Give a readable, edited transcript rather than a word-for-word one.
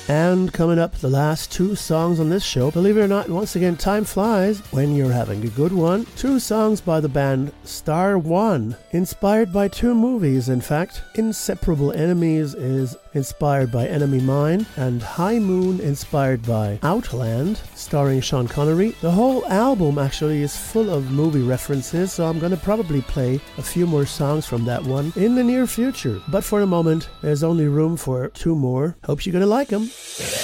And coming up, the last two songs on this show. Believe it or not, once again, time flies when you're having a good one. Two songs by the band Star One, inspired by two movies, in fact. Inseparable Enemies is inspired by Enemy Mine, and High Moon inspired by Outland, starring Sean Connery. The whole album actually is full of movie references, so I'm going to probably play a few more songs from that one in the near future. But for the moment, there's only room for two more. Hope you're going to like them.